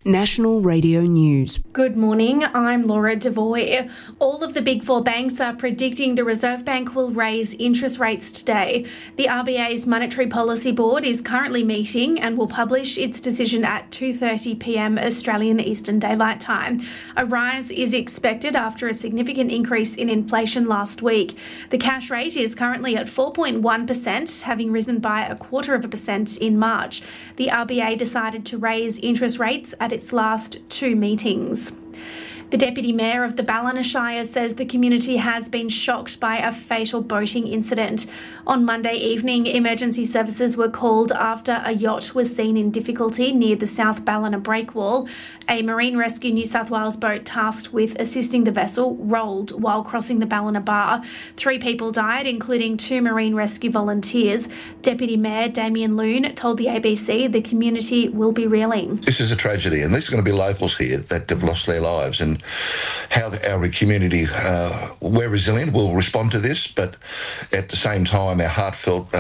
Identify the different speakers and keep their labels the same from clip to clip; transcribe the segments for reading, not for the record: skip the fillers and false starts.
Speaker 1: National Radio News.
Speaker 2: Good morning, I'm Laura Devoy. All of the big four banks are predicting the Reserve Bank will raise interest rates today. The RBA's Monetary Policy Board is currently meeting and will publish its decision at 2:30pm Australian Eastern Daylight Time. A rise is expected after a significant increase in inflation last week. The cash rate is currently at 4.1%, having risen by 0.25% in March. The RBA decided to raise interest rates at its last two meetings. The Deputy Mayor of the Ballina Shire says the community has been shocked by a fatal boating incident. On Monday evening, emergency services were called after a yacht was seen in difficulty near the South Ballina breakwall. A Marine Rescue New South Wales boat tasked with assisting the vessel rolled while crossing the Ballina Bar. 3 people died, including 2 Marine Rescue volunteers. Deputy Mayor Damien Loon told the ABC the community will be reeling.
Speaker 3: This is a tragedy, and these are going to be locals here that have lost their lives, and how our community, we're resilient, we'll respond to this, but at the same time, our heartfelt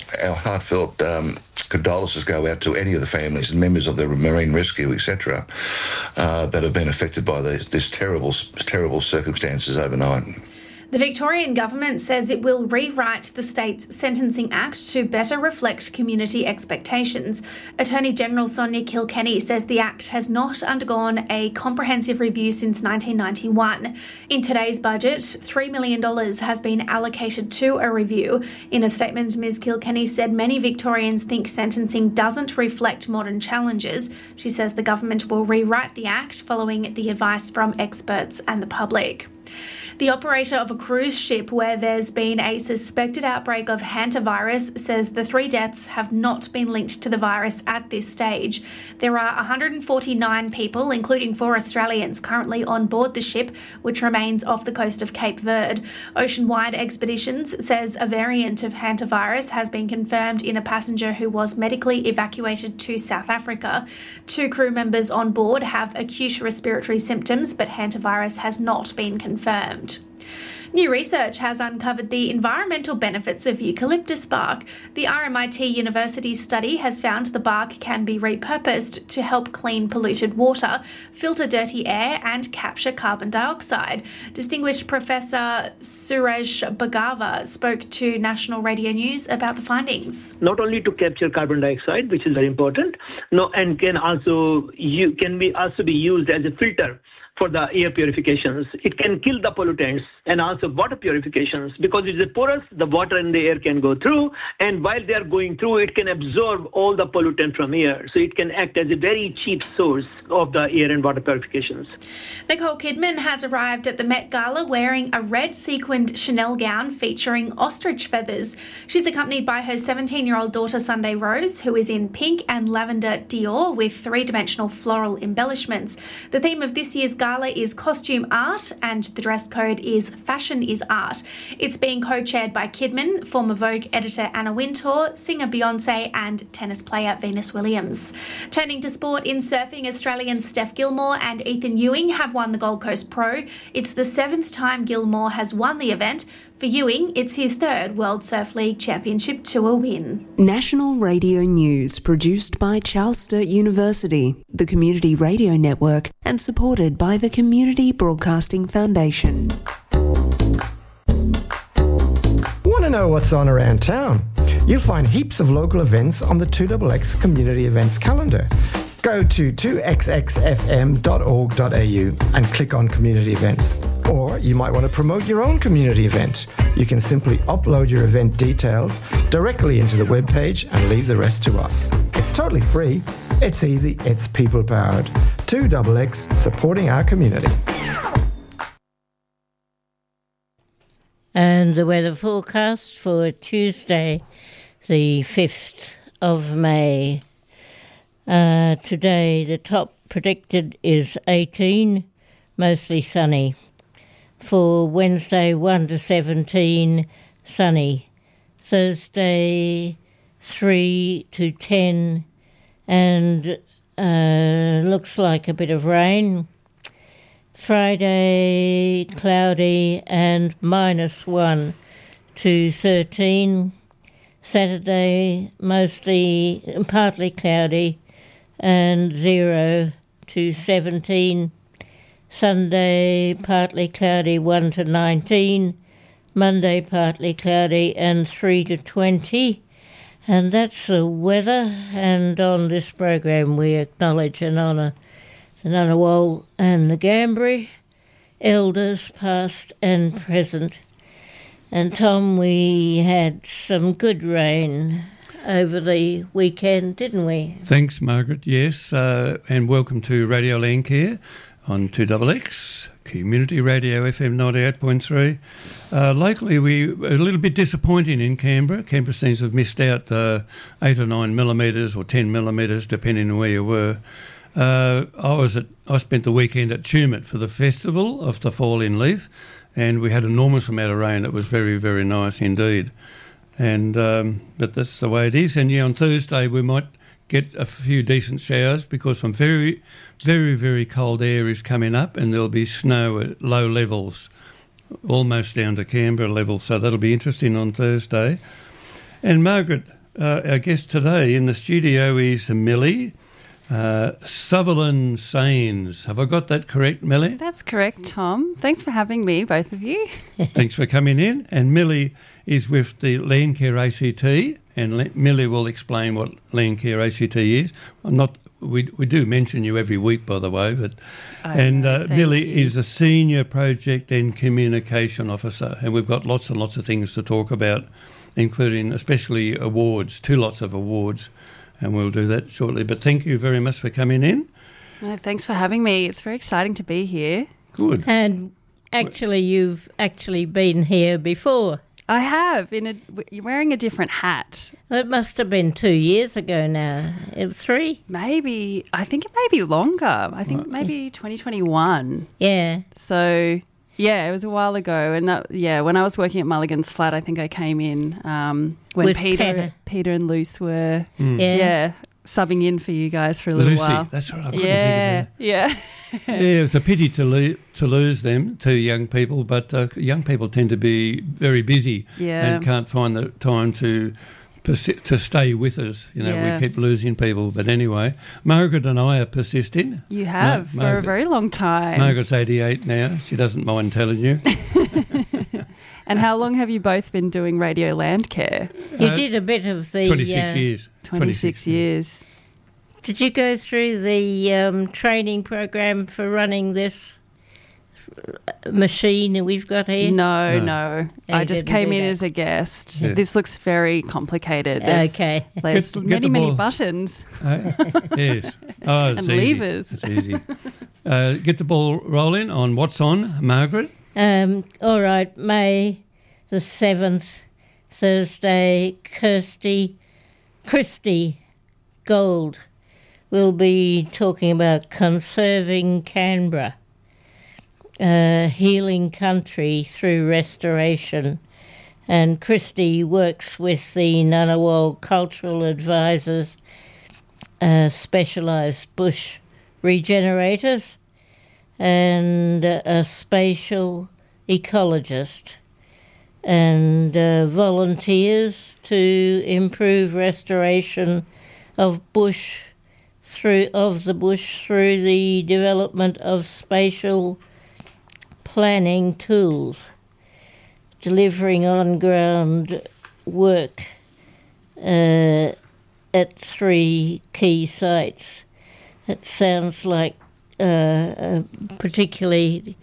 Speaker 3: condolences go out to any of the families and members of the Marine Rescue, etc., that have been affected by this terrible circumstances overnight.
Speaker 2: The Victorian Government says it will rewrite the state's Sentencing Act to better reflect community expectations. Attorney General Sonia Kilkenny says the Act has not undergone a comprehensive review since 1991. In today's budget, $3 million has been allocated to a review. In a statement, Ms Kilkenny said many Victorians think sentencing doesn't reflect modern challenges. She says the government will rewrite the Act following the advice from experts and the public. The operator of a cruise ship where there's been a suspected outbreak of hantavirus says the 3 deaths have not been linked to the virus at this stage. There are 149 people, including 4 Australians, currently on board the ship, which remains off the coast of Cape Verde. Oceanwide Expeditions says a variant of hantavirus has been confirmed in a passenger who was medically evacuated to South Africa. 2 crew members on board have acute respiratory symptoms, but hantavirus has not been confirmed. New research has uncovered the environmental benefits of eucalyptus bark. The RMIT University study has found the bark can be repurposed to help clean polluted water, filter dirty air and capture carbon dioxide. Distinguished Professor Suresh Bhagava spoke to National Radio News about the findings.
Speaker 4: Not only to capture carbon dioxide, which is very important, and can also be used as a filter for the air purifications. It can kill the pollutants and also water purifications because it's a porous, the water and the air can go through, and while they are going through, it can absorb all the pollutant from air. So it can act as a very cheap source of the air and water purifications.
Speaker 2: Nicole Kidman has arrived at the Met Gala wearing a red sequined Chanel gown featuring ostrich feathers. She's accompanied by her 17-year-old daughter Sunday Rose, who is in pink and lavender Dior with 3-dimensional floral embellishments. The theme of this year's gala is costume art and the dress code is fashion is art. It's being co-chaired by Kidman, former Vogue editor Anna Wintour, singer Beyonce and tennis player Venus Williams. Turning to sport in surfing, Australians Steph Gilmore and Ethan Ewing have won the Gold Coast Pro. It's the 7th time Gilmore has won the event. For Ewing, it's his 3rd World Surf League Championship Tour win.
Speaker 1: National Radio News, produced by Charles Sturt University, the Community Radio Network, and supported by the Community Broadcasting Foundation.
Speaker 5: Want to know what's on around town? You'll find heaps of local events on the 2XX Community Events calendar. Go to 2xxfm.org.au and click on Community Events. Or you might want to promote your own community event. You can simply upload your event details directly into the webpage and leave the rest to us. It's totally free, it's easy, it's people-powered. 2XX, supporting our community.
Speaker 6: And the weather forecast for Tuesday, the 5th of May. Today, the top predicted is 18, mostly sunny. For Wednesday, 1 to 17, sunny. Thursday, 3 to 10, and looks like a bit of rain. Friday, cloudy and -1 to 13. Saturday, partly cloudy and 0 to 17. Sunday, partly cloudy, 1 to 19. Monday, partly cloudy, and 3 to 20. And that's the weather. And on this program, we acknowledge and honour the Ngunnawal and the Ngambri, elders past and present. And Tom, we had some good rain over the weekend, didn't we?
Speaker 7: Thanks, Margaret. Yes, and welcome to Radio Landcare on 2XX, Community Radio FM 98.3. Locally, we were a little bit disappointing in Canberra. Canberra seems to have missed out 8 or 9 millimetres or 10 millimetres, depending on where you were. I spent the weekend at Tumut for the festival of the Fall in Leaf, and we had an enormous amount of rain. It was very, very nice indeed. And but that's the way it is. And on Thursday we might get a few decent showers because some very, very, very cold air is coming up, and there'll be snow at low levels, almost down to Canberra level. So that'll be interesting on Thursday. And Margaret, our guest today in the studio is Millie Sutherland Sains. Have I got that correct, Millie?
Speaker 8: That's correct, Tom. Thanks for having me, both of you.
Speaker 7: Thanks for coming in. And Millie is with the Landcare ACT, and Millie will explain what Landcare ACT is. We do mention you every week, by the way, but Millie is a Senior Project and Communication Officer, and we've got lots and lots of things to talk about, including especially awards, 2 lots of awards. And we'll do that shortly. But thank you very much for coming in.
Speaker 8: Thanks for having me. It's very exciting to be here.
Speaker 7: Good.
Speaker 6: And actually, you've actually been here before.
Speaker 8: I have. You're wearing a different hat.
Speaker 6: It must have been 2 years ago now. 3?
Speaker 8: Maybe. I think it may be longer. I think maybe 2021.
Speaker 6: Yeah.
Speaker 8: So... yeah, it was a while ago, and when I was working at Mulligan's Flat, I think I came in when
Speaker 6: with
Speaker 8: Peter and Luce were subbing in for you guys for a little while.
Speaker 7: That's right. I couldn't think of
Speaker 8: yeah.
Speaker 7: It was a pity to lose them, 2 young people, but young people tend to be very busy and can't find the time to stay with us. We keep losing people. But anyway, Margaret and I are persisting.
Speaker 8: You have for a very long time.
Speaker 7: Margaret's 88 now. She doesn't mind telling you.
Speaker 8: And how long have you both been doing Radio Landcare?
Speaker 6: You did a bit of the...
Speaker 7: 26 years.
Speaker 8: 26 years.
Speaker 6: Did you go through the training program for running this machine that we've got here?
Speaker 8: No. I just came in as a guest. Yeah. This looks very complicated. There's many buttons.
Speaker 7: Yes. Oh, it's
Speaker 8: and
Speaker 7: easy.
Speaker 8: levers.
Speaker 7: It's easy. Get the ball rolling on what's on, Margaret.
Speaker 6: All right, May the 7th, Thursday, Christy Gold will be talking about conserving Canberra. Healing country through restoration, and Christy works with the Ngunnawal Cultural Advisors, specialised bush regenerators, and a spatial ecologist, and volunteers to improve restoration of the bush through the development of spatial planning tools, delivering on-ground work at 3 key sites. It sounds like a particularly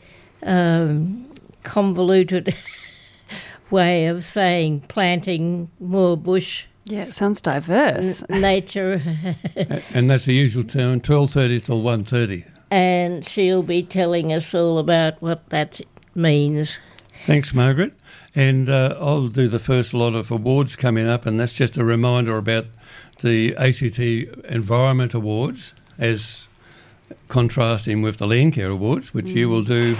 Speaker 6: convoluted way of saying planting more bush.
Speaker 8: Yeah, it sounds diverse.
Speaker 6: Nature.
Speaker 7: And that's the usual term, 12:30 till 1:30.
Speaker 6: And she'll be telling us all about what that means.
Speaker 7: Thanks, Margaret. And I'll do the first lot of awards coming up, and that's just a reminder about the ACT Environment Awards, as contrasting with the Landcare Awards, which you will do.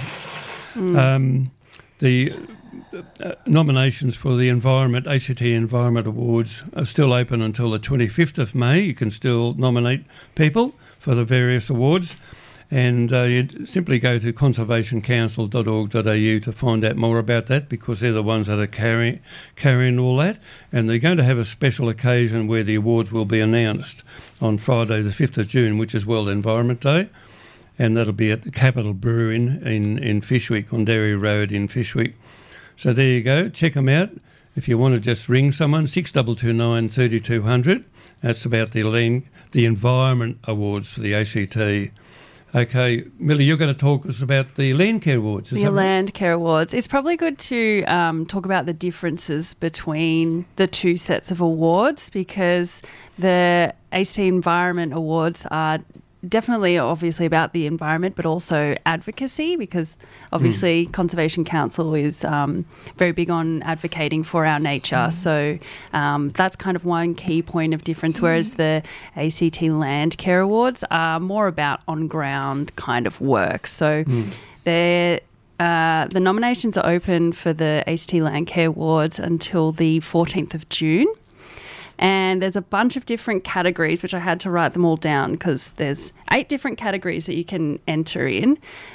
Speaker 7: The nominations for the ACT Environment Awards are still open until the 25th of May. You can still nominate people for the various awards. And you simply go to conservationcouncil.org.au to find out more about that, because they're the ones that are carrying all that. And they're going to have a special occasion where the awards will be announced on Friday the 5th of June, which is World Environment Day. and that'll be at the Capital Brew in Fyshwick, on Derry Road in Fyshwick. So there you go. Check them out. If you want to just ring someone, 6229 3200. That's about the Environment Awards for the ACT. Okay, Millie, you're going to talk us about the Landcare Awards.
Speaker 8: The Landcare Awards. It's probably good to talk about the differences between the two sets of awards, because the ACT Environment Awards are definitely obviously about the environment, but also advocacy, because obviously Conservation Council is very big on advocating for our nature. So that's kind of one key point of difference, whereas the ACT Landcare Awards are more about on-ground kind of work. So the nominations are open for the ACT Landcare Awards until the 14th of June. And there's a bunch of different categories, which I had to write them all down because there's 8 different categories that you can enter in.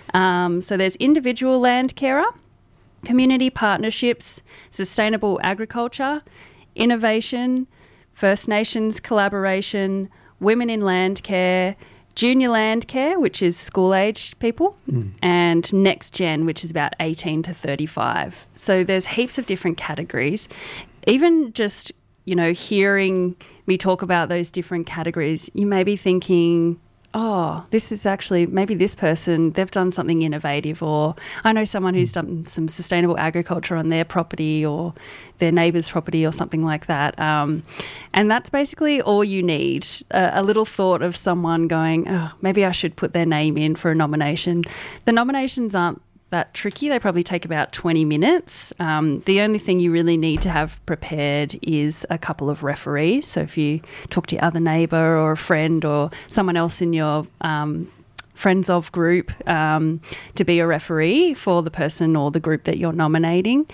Speaker 8: So there's individual land carer, community partnerships, sustainable agriculture, innovation, First Nations collaboration, women in land care, junior land care, which is school-aged people, and next gen, which is about 18 to 35. So there's heaps of different categories. Even just hearing me talk about those different categories, you may be thinking, oh, this is actually, maybe this person, they've done something innovative, or I know someone who's done some sustainable agriculture on their property or their neighbour's property or something like that. And that's basically all you need, a little thought of someone going, oh, maybe I should put their name in for a nomination. The nominations aren't that tricky. They probably take about 20 minutes. The only thing you really need to have prepared is a couple of referees. So if you talk to your other neighbour or a friend or someone else in your friends of group to be a referee for the person or the group that you're nominating,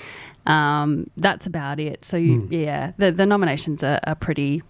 Speaker 8: that's about it. So the nominations are pretty,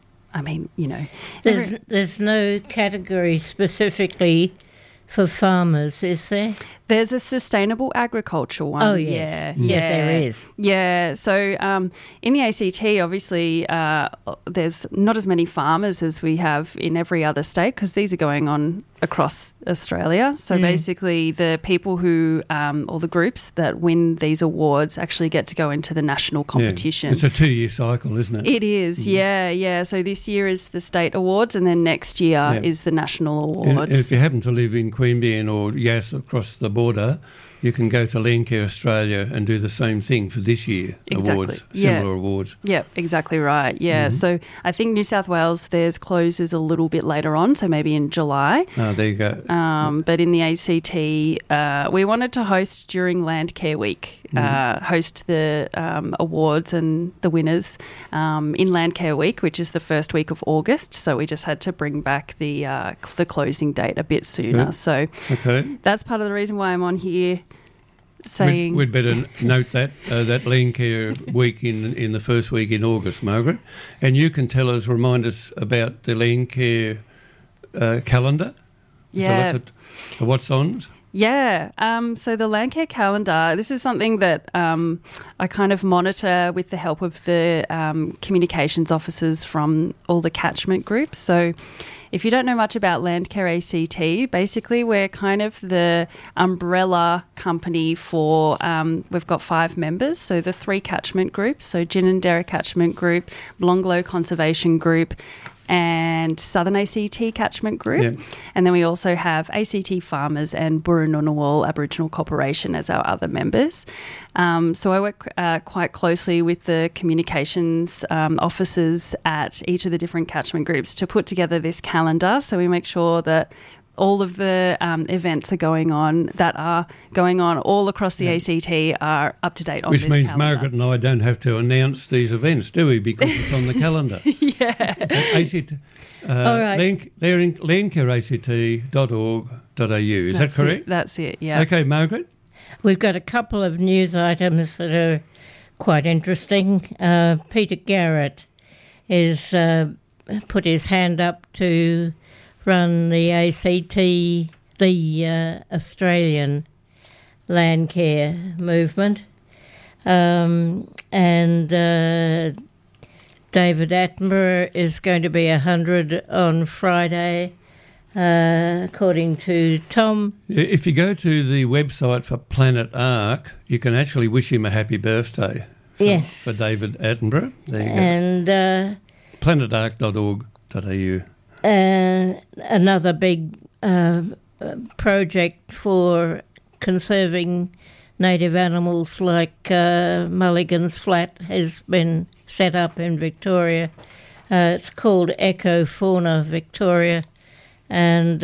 Speaker 6: There's no category specifically for farmers, is there?
Speaker 8: There's a sustainable agriculture one.
Speaker 6: Oh, yes. Yes, there is.
Speaker 8: Yeah. So in the ACT, obviously, there's not as many farmers as we have in every other state, because these are going on across Australia. So basically the people who, or the groups that win these awards actually get to go into the national competition.
Speaker 7: Yeah. It's a 2-year cycle, isn't it?
Speaker 8: It is, yeah. So this year is the state awards, and then next year is the national awards.
Speaker 7: And if you happen to live in Queanbeyan or Yass across the border, you can go to Landcare Australia and do the same thing for this year.
Speaker 8: Exactly.
Speaker 7: Awards, similar awards.
Speaker 8: Yeah, exactly right. Yeah, so I think New South Wales, theirs closes a little bit later on, so maybe in July.
Speaker 7: Oh, there you go.
Speaker 8: But in the ACT, we wanted to host during Landcare Week, host the awards and the winners in Landcare Week, which is the first week of August. So we just had to bring back the closing date a bit sooner.
Speaker 7: Good.
Speaker 8: So that's part of the reason why I'm on here.
Speaker 7: We'd better note that Landcare Week in the first week in August, Margaret. And you can remind us about the Landcare calendar.
Speaker 8: Yeah.
Speaker 7: What's on?
Speaker 8: Yeah. So the Landcare calendar, this is something that I kind of monitor with the help of the communications officers from all the catchment groups. So if you don't know much about Landcare ACT, basically we're kind of the umbrella company for, we've got 5 members, so the 3 catchment groups, so Ginninderra Catchment Group, Blonglow Conservation Group, and Southern ACT Catchment Group. Yeah. And then we also have ACT Farmers and Burrununuwal Aboriginal Corporation as our other members. So I work quite closely with the communications officers at each of the different catchment groups to put together this calendar, so we make sure that all of the events are going on all across the ACT are up to date on this calendar. Which means
Speaker 7: Margaret and I don't have to announce these events, do we? Because it's on the calendar.
Speaker 8: Yeah.
Speaker 7: ACT, all right. Landcareact.org.au. Is that correct?
Speaker 8: That's it, yeah.
Speaker 7: Okay, Margaret?
Speaker 6: We've got a couple of news items that are quite interesting. Peter Garrett has put his hand up to run the ACT, the Australian Landcare movement. And David Attenborough is going to be 100 on Friday according to Tom.
Speaker 7: If you go to the website for Planet Ark, you can actually wish him a happy birthday for David Attenborough. There you go.
Speaker 6: And
Speaker 7: planetark.org.au.
Speaker 6: Another big project for conserving native animals like Mulligan's Flat has been set up in Victoria. It's called Ecofauna Victoria, and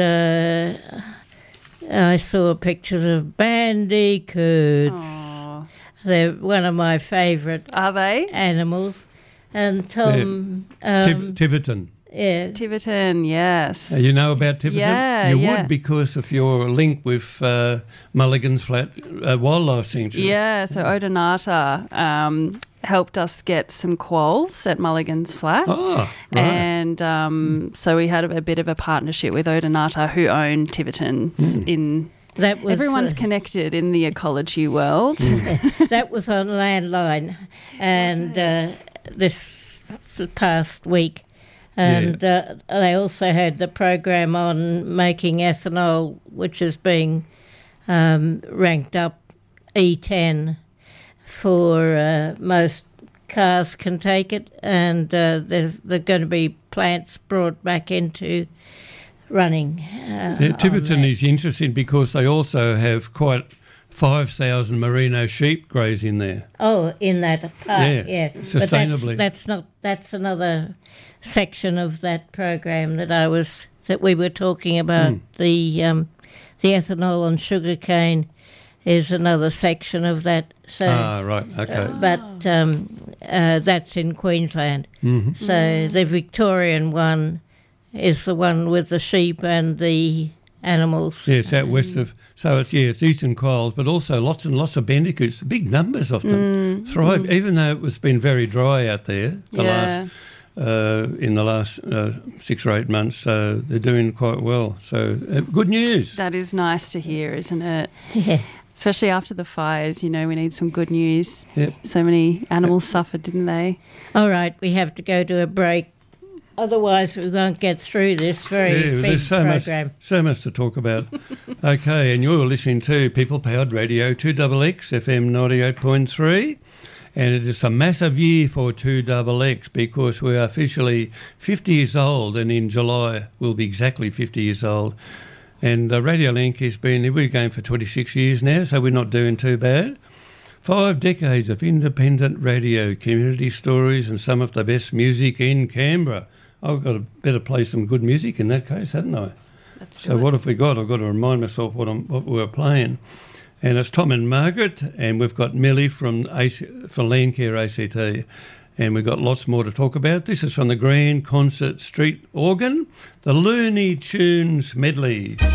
Speaker 6: I saw pictures of bandicoots.
Speaker 8: Aww.
Speaker 6: They're one of my favourite animals. And Tom...
Speaker 7: Tiverton.
Speaker 6: Yeah.
Speaker 8: Tiverton, yes.
Speaker 7: You know about Tiverton?
Speaker 8: Yeah,
Speaker 7: you would because of your link with Mulligan's Flat Wildlife Sanctuary.
Speaker 8: Yeah, so Odonata helped us get some quolls at Mulligan's Flat.
Speaker 7: Oh, right.
Speaker 8: And so we had a bit of a partnership with Odonata, who own Tiverton in... Everyone's connected in the ecology world.
Speaker 6: That was on Landline, and this past week. And they also had the program on making ethanol, which is being ranked up E10 for most cars can take it, and there's going to be plants brought back into running.
Speaker 7: Tiverton is interesting because they also have quite 5,000 merino sheep graze in there.
Speaker 6: Oh, in that part, yeah.
Speaker 7: Sustainably.
Speaker 6: But that's another section of that program that we were talking about. The ethanol on sugarcane is another section of that. So,
Speaker 7: right, okay.
Speaker 6: But that's in Queensland.
Speaker 7: Mm-hmm.
Speaker 6: So the Victorian one is the one with the sheep and the animals.
Speaker 7: Yes, out west of... So it's eastern quolls, but also lots and lots of bandicoots. Big numbers of them thrive, even though it was been very dry out there in the last 6 or 8 months. So they're doing quite well. So good news.
Speaker 8: That is nice to hear, isn't it?
Speaker 6: Yeah.
Speaker 8: Especially after the fires, we need some good news.
Speaker 7: Yep.
Speaker 8: So many animals suffered, didn't they?
Speaker 6: All right, we have to go to a break. Otherwise, we won't get through this very big program.
Speaker 7: So much to talk about. Okay, and you're listening to People Powered Radio 2XX FM 98.3, and it is a massive year for 2XX because we are officially 50 years old, and in July we'll be exactly 50 years old. And Radio Link we're going for 26 years now, so we're not doing too bad. 5 decades of independent radio, community stories, and some of the best music in Canberra. I've got to better play some good music in that case, hadn't I? What have we got? I've got to remind myself what we're playing. And it's Tom and Margaret, and we've got Millie from Landcare ACT, and we've got lots more to talk about. This is from the Grand Concert Street Organ, the Looney Tunes Medley.